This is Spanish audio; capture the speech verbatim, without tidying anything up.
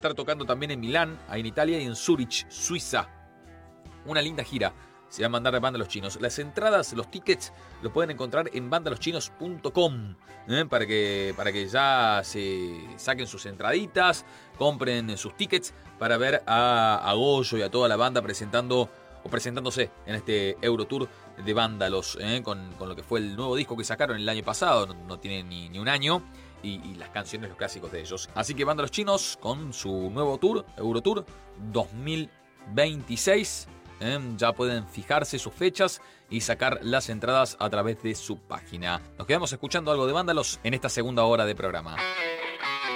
estar tocando también en Milán, ahí en Italia, y en Zurich, Suiza. Una linda gira. Se va a mandar a Vándalos Chinos. Las entradas, los tickets, los pueden encontrar en vándalos chinos punto com, ¿eh? para, que, para que ya se saquen sus entraditas, compren sus tickets para ver a, a Goyo y a toda la banda presentando o presentándose en este Eurotour de Vándalos, ¿eh? con, con lo que fue el nuevo disco que sacaron el año pasado, no, no tiene ni, ni un año, y, y las canciones, los clásicos de ellos. Así que Vándalos Chinos con su nuevo tour, Eurotour dos mil veintiséis. ¿Eh? Ya pueden fijarse sus fechas y sacar las entradas a través de su página. Nos quedamos escuchando algo de Vándalos en esta segunda hora de programa.